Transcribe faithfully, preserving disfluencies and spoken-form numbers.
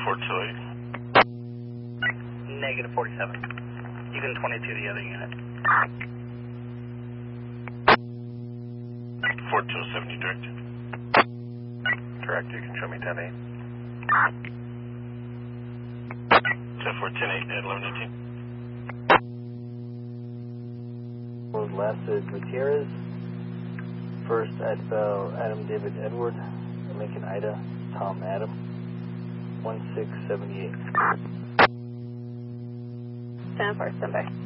four two eight. Negative forty-seven. You can twenty-two the other unit. four two seven, you direct. Correct, you can show me ten eight. ten four, ten eight at eleven eighteen. Last is Gutierrez. First at uh, Adam David Edward. Lincoln Ida Tom Adam. one six seven eight. ten four, stand by.